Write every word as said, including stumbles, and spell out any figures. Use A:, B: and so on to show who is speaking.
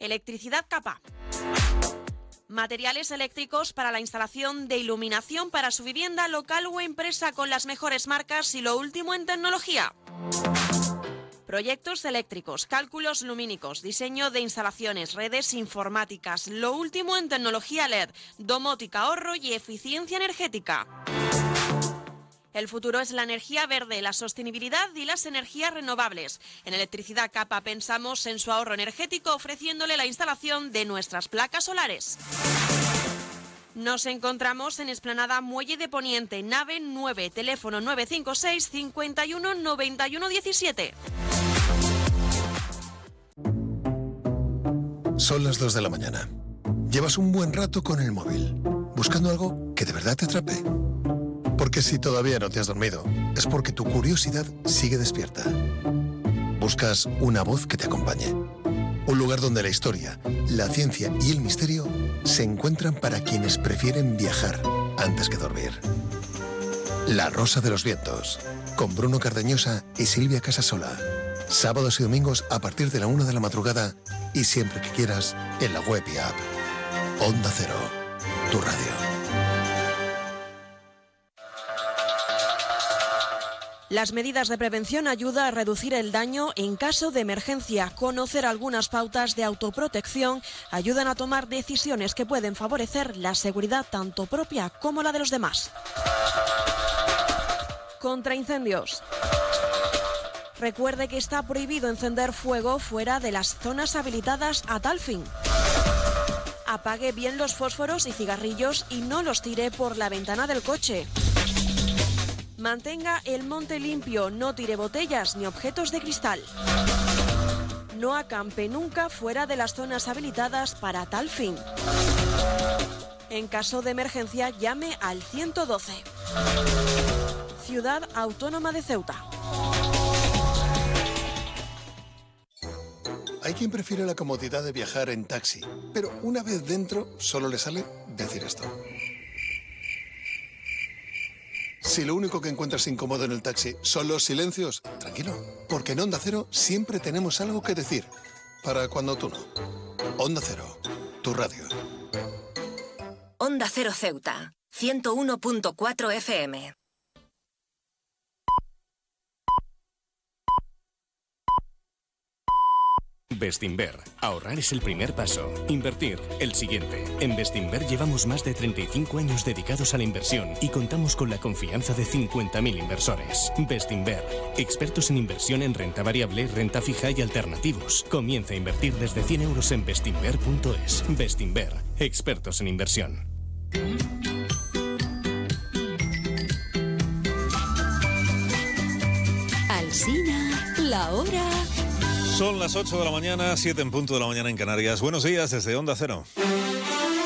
A: Electricidad Capa. Materiales eléctricos para la instalación de iluminación para su vivienda local o empresa con las mejores marcas y lo último en tecnología. Proyectos eléctricos, cálculos lumínicos, diseño de instalaciones, redes informáticas, lo último en tecnología L E D, domótica, ahorro y eficiencia energética. El futuro es la energía verde, la sostenibilidad y las energías renovables. En Electricidad Capa pensamos en su ahorro energético ofreciéndole la instalación de nuestras placas solares. Nos encontramos en Explanada Muelle de Poniente, nave nueve, teléfono nueve cinco seis, cincuenta y uno, noventa y uno diecisiete.
B: Son las dos de la mañana. Llevas un buen rato con el móvil, buscando algo que de verdad te atrape. Porque si todavía no te has dormido, es porque tu curiosidad sigue despierta. Buscas una voz que te acompañe. Un lugar donde la historia, la ciencia y el misterio se encuentran para quienes prefieren viajar antes que dormir. La Rosa de los Vientos, con Bruno Cardeñosa y Silvia Casasola. Sábados y domingos a partir de la una de la madrugada y siempre que quieras en la web y app. Onda Cero, tu radio.
A: Las medidas de prevención ayudan a reducir el daño en caso de emergencia. Conocer algunas pautas de autoprotección ayudan a tomar decisiones que pueden favorecer la seguridad tanto propia como la de los demás. Contra incendios. Recuerde que está prohibido encender fuego fuera de las zonas habilitadas a tal fin. Apague bien los fósforos y cigarrillos y no los tire por la ventana del coche. Mantenga el monte limpio, no tire botellas ni objetos de cristal. No acampe nunca fuera de las zonas habilitadas para tal fin. En caso de emergencia, llame al ciento doce. Ciudad Autónoma de Ceuta.
B: Hay quien prefiere la comodidad de viajar en taxi, pero una vez dentro solo le sale decir esto. Si lo único que encuentras incómodo en el taxi son los silencios, tranquilo, porque en Onda Cero siempre tenemos algo que decir, para cuando tú no. Onda Cero, tu radio.
C: Onda Cero Ceuta, ciento uno punto cuatro F M.
D: Bestinver. Ahorrar es el primer paso. Invertir, el siguiente. En Bestinver llevamos más de treinta y cinco años dedicados a la inversión y contamos con la confianza de cincuenta mil inversores. Bestinver. Expertos en inversión en renta variable, renta fija y alternativos. Comienza a invertir desde cien euros en bestinver punto es. Bestinver. Expertos en inversión.
E: Alsina, la hora.
F: Son las ocho de la mañana, siete en punto de la mañana en Canarias. Buenos días desde Onda Cero.